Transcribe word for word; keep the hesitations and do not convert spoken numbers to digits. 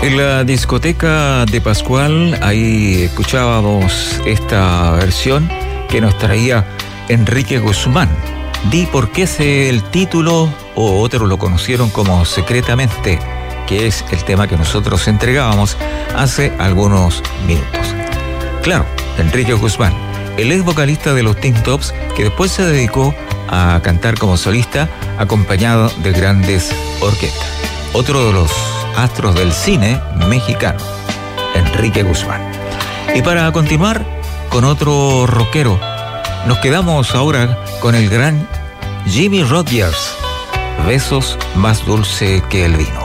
En la discoteca de Pascual, ahí escuchábamos esta versión que nos traía Enrique Guzmán. Di por qué es el título, o otros lo conocieron como Secretamente, que es el tema que nosotros entregábamos hace algunos minutos. Claro, Enrique Guzmán, el ex vocalista de los Teen Tops, que después se dedicó a cantar como solista acompañado de grandes orquestas. Otro de los astros del cine mexicano, Enrique Guzmán. Y para continuar con otro rockero, nos quedamos ahora con el gran Jimmy Rogers, Besos más dulce que el vino.